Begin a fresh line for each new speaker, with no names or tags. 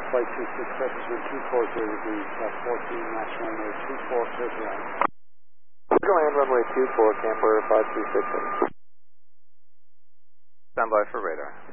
Flight 26, Wind 240 degrees, 14, National Runway 24, clear to land.
Clear to land, runway 24, camber 5366.
Stand by for radar.